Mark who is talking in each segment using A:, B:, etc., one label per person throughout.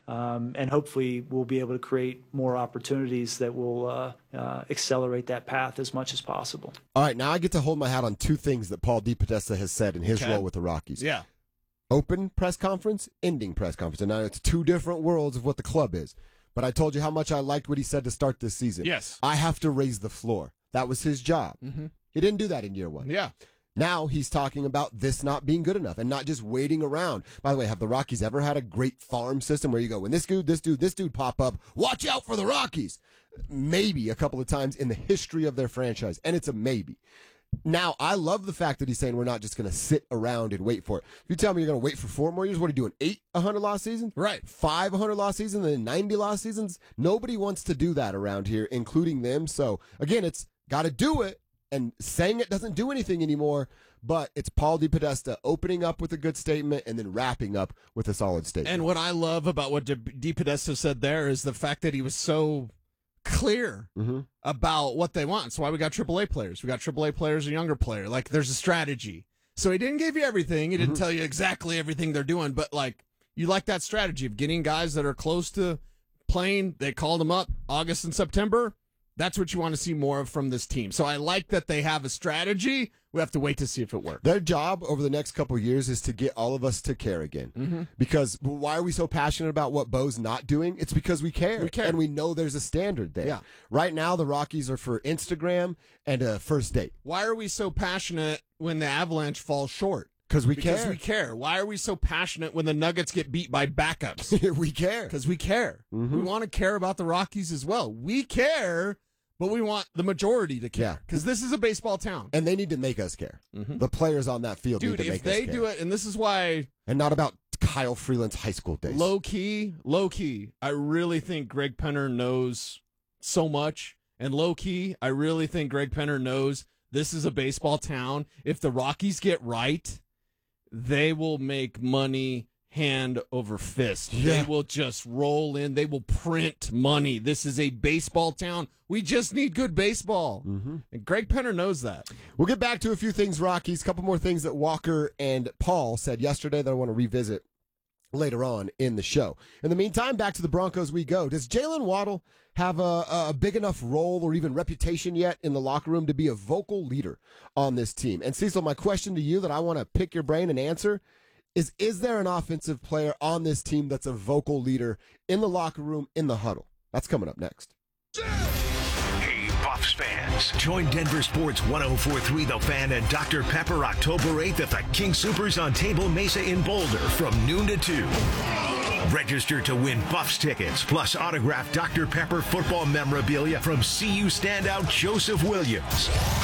A: And hopefully we'll be able to create more opportunities that will accelerate that path as much as possible.
B: All right, now I get to hold my hat on two things that Paul DePodesta has said in his role with the Rockies.
C: Yeah.
B: Open press conference, ending press conference. And now it's two different worlds of what the club is. But I told you how much I liked what he said to start this season.
C: Yes.
B: I have to raise the floor. That was his job.
C: Mm-hmm.
B: He didn't do that in year one.
C: Yeah.
B: Now he's talking about this not being good enough and not just waiting around. By the way, have the Rockies ever had a great farm system where you go, when this dude pop up, watch out for the Rockies? Maybe a couple of times in the history of their franchise, and it's a maybe. Now, I love the fact that he's saying we're not just going to sit around and wait for it. If you tell me you're going to wait for 4 more years, what are you doing? 8 100-loss seasons?
C: Right. 5
B: 100-loss seasons and then 90-loss seasons? Nobody wants to do that around here, including them. So, again, it's got to do it. And saying it doesn't do anything anymore, but it's Paul DePodesta opening up with a good statement and then wrapping up with a solid statement.
C: And what I love about what DePodesta said there is the fact that he was so clear about what they want. That's why we got AAA players. We got AAA players, a younger player. Like, there's a strategy. So he didn't give you everything. He didn't tell you exactly everything they're doing, but, like, you like that strategy of getting guys that are close to playing. They called them up August and September. That's what you want to see more of from this team. So I like that they have a strategy. We have to wait to see if it works.
B: Their job over the next couple of years is to get all of us to care again. Because why are we so passionate about what Bo's not doing? It's because we care. And we know there's a standard there.
C: Yeah.
B: Right now, the Rockies are for Instagram and a first date.
C: Why are we so passionate when the Avalanche falls short?
B: Because we
C: care. Why are we so passionate when the Nuggets get beat by backups?
B: We care.
C: Because we care. We want to care about the Rockies as well. We care, but we want the majority to care. Because this is a baseball town.
B: And they need to make us care. The players on that field need to make us care.
C: Dude, if they do it, and this is why...
B: And not about Kyle Freeland's high school days.
C: Low key, I really think Greg Penner knows so much. And low key, I really think Greg Penner knows this is a baseball town. If the Rockies get right, they will make money hand over fist. They will just roll in. They will print money. This is a baseball town. We just need good baseball. And Greg Penner knows that.
B: We'll get back to a few things, Rockies. A couple more things that Walker and Paul said yesterday that I want to revisit later on in the show. In the meantime, back to the Broncos we go. Does Jalen Waddle have a big enough role or even reputation yet in the locker room to be a vocal leader on this team? And Cecil, my question to you that I want to pick your brain and answer is there an offensive player on this team that's a vocal leader in the locker room, in the huddle? That's coming up next.
D: Hey, Buffs fans. Join Denver Sports 104.3 The Fan and Dr. Pepper October 8th at the King Soopers on Table Mesa in Boulder from noon to 2. Register to win Buffs tickets, plus autographed Dr. Pepper football memorabilia from CU standout Joseph Williams.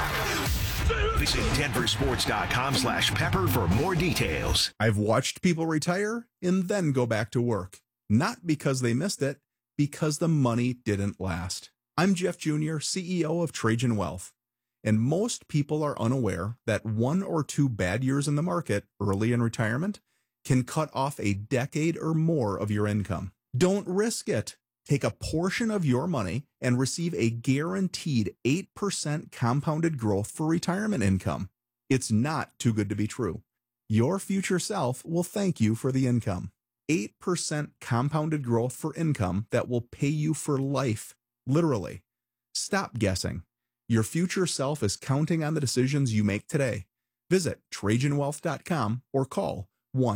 D: Visit denversports.com/pepper for more details.
E: I've watched people retire and then go back to work. Not because they missed it, because the money didn't last. I'm Jeff Jr., CEO of Trajan Wealth. And most people are unaware that 1 or 2 bad years in the market early in retirement can cut off a decade or more of your income. Don't risk it. Take a portion of your money and receive a guaranteed 8% compounded growth for retirement income. It's not too good to be true. Your future self will thank you for the income. 8% compounded growth for income that will pay you for life. Literally. Stop guessing. Your future self is counting on the decisions you make today. Visit TrajanWealth.com or call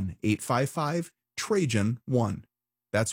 E: 1-855-TRAJAN-1. That's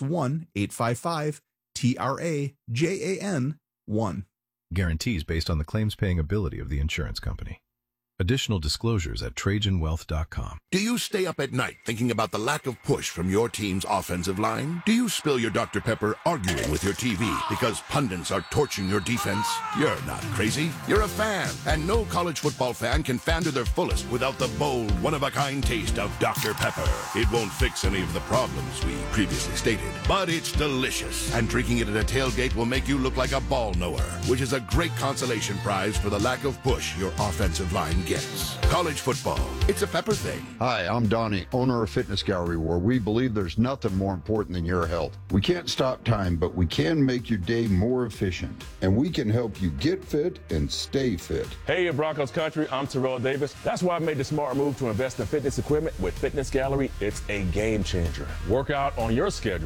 E: 1-855-TRAJAN-1.
F: Guarantees based on the claims-paying ability of the insurance company. Additional disclosures at TrajanWealth.com.
G: Do you stay up at night thinking about the lack of push from your team's offensive line? Do you spill your Dr. Pepper arguing with your TV because pundits are torching your defense? You're not crazy. You're a fan, and no college football fan can fan to their fullest without the bold, one-of-a-kind taste of Dr. Pepper. It won't fix any of the problems we previously stated, but it's delicious, and drinking it at a tailgate will make you look like a ball knower, which is a great consolation prize for the lack of push your offensive line gets. College football, it's a Pepper thing.
H: Hi, I'm Donnie, owner of Fitness Gallery, where we believe there's nothing more important than your health. We can't stop time, but we can make your day more efficient, and we can help you get fit and stay fit.
I: Hey, Broncos country, I'm Terrell Davis. That's why I made the smart move to invest in fitness equipment with Fitness Gallery. It's a game changer. Work out on your schedule from the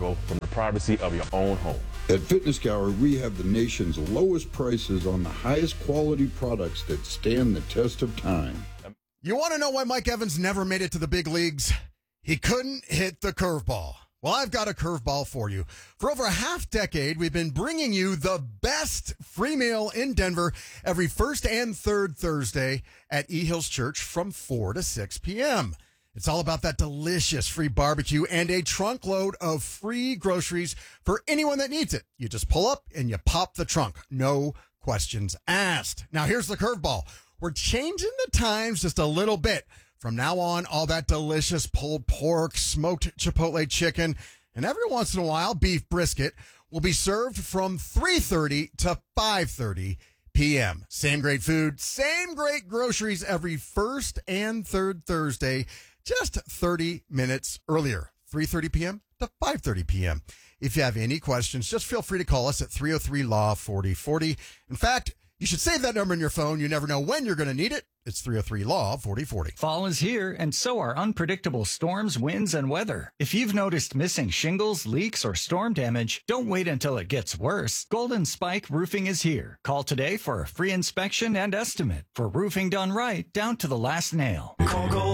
I: privacy of your own home.
H: At Fitness Gallery, we have the nation's lowest prices on the highest quality products that stand the test of time.
J: You want to know why Mike Evans never made it to the big leagues? He couldn't hit the curveball. Well, I've got a curveball for you. For over a half decade, we've been bringing you the best free meal in Denver every first and third Thursday at E Hills Church from 4 to 6 p.m. It's all about that delicious free barbecue and a trunk load of free groceries for anyone that needs it. You just pull up and you pop the trunk. No questions asked. Now, here's the curveball. We're changing the times just a little bit. From now on, all that delicious pulled pork, smoked chipotle chicken, and every once in a while, beef brisket will be served from 3:30 to 5:30 p.m. Same great food, same great groceries every first and third Thursday, just 30 minutes earlier, 3:30 p.m. to 5:30 p.m. If you have any questions, just feel free to call us at 303-LAW-4040. In fact, you should save that number in your phone. You never know when you're going to need it. It's 303-LAW-4040.
K: Fall is here, and so are unpredictable storms, winds, and weather. If you've noticed missing shingles, leaks, or storm damage, don't wait until it gets worse. Golden Spike Roofing is here. Call today for a free inspection and estimate. For roofing done right, down to the last nail.